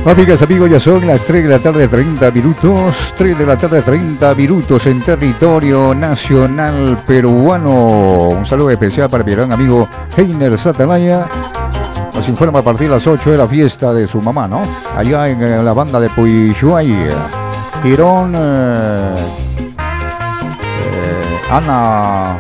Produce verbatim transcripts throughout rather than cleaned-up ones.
Amigas, amigos, ya son las tres de la tarde, treinta minutos. tres de la tarde, treinta minutos en territorio nacional peruano. Un saludo especial para mi gran amigo Heiner Satalaya. Nos informa a partir de las ocho de la fiesta de su mamá, ¿no? Allá en, en la banda de Puyuay. Girón. Eh, eh, Ana.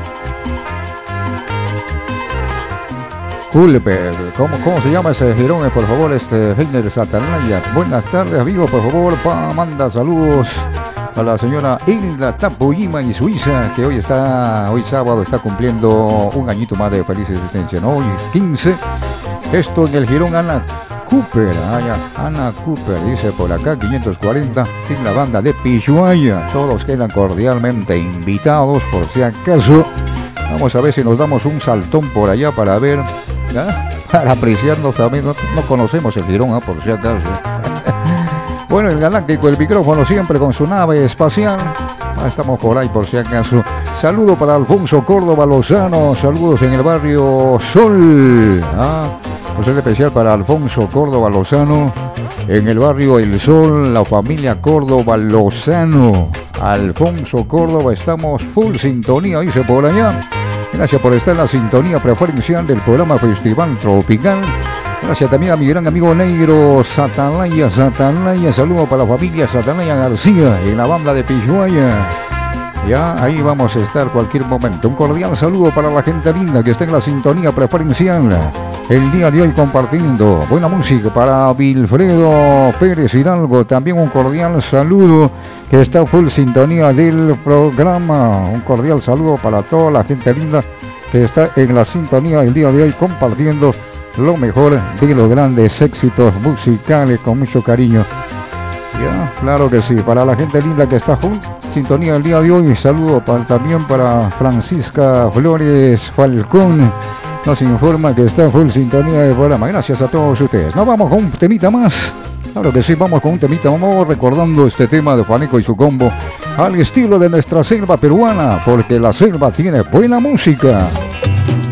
Culper, ¿cómo, ¿cómo se llama ese girón? Por favor, este Heiner Satanaya. Buenas tardes, amigos, por favor, pa, manda saludos a la señora Hilda Tapuyima y su hija, que hoy está, hoy sábado está cumpliendo un añito más de feliz existencia, ¿no? Hoy es quince. Esto en el girón Ana Cooper, ah, ya, Ana Cooper, dice por acá, quinientos cuarenta, en la banda de Pichuaya. Todos quedan cordialmente invitados, por si acaso. Vamos a ver si nos damos un saltón por allá para ver, ¿ah? Para apreciarnos también. No, no conocemos el girón, ¿ah? Por si acaso. Bueno, el Galáctico, el micrófono siempre con su nave espacial. Ah, estamos por ahí por si acaso. Saludo para Alfonso Córdoba Lozano. Saludos en el barrio Sol. ¿Ah? Pues es especial para Alfonso Córdoba Lozano. En el barrio El Sol, la familia Córdoba Lozano. Alfonso Córdoba, estamos full sintonía, dice por allá. Gracias por estar en la sintonía preferencial del programa Festival Tropical. Gracias también a mi gran amigo negro Satalaya, Satalaya. Saludo para la familia Satalaya García en la banda de Pichuaya. Ya ahí vamos a estar cualquier momento. Un cordial saludo para la gente linda que está en la sintonía preferencial. El día de hoy compartiendo buena música para Wilfredo Pérez Hidalgo. También un cordial saludo que está full sintonía del programa. Un cordial saludo para toda la gente linda que está en la sintonía el día de hoy compartiendo lo mejor de los grandes éxitos musicales con mucho cariño. Ya, claro que sí, para la gente linda que está full sintonía el día de hoy. Saludo para, también para Francisca Flores Falcón. Nos informa que está full sintonía del programa. Gracias a todos ustedes. Nos vamos con un temita más. Claro que sí, vamos con un temita. Vamos recordando este tema de Juanico y su combo al estilo de nuestra selva peruana, porque la selva tiene buena música.